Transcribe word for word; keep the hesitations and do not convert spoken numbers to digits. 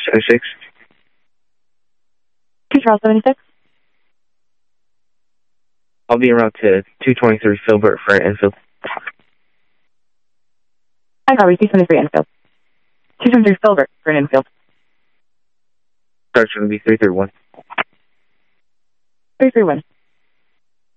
seventy-six. Control seventy-six. I'll be around to two twenty-three Filbert for Enfield. I copy two twenty-three Enfield. two twenty-three Filbert for an Enfield. Starts going to be three thirty-one. three three one.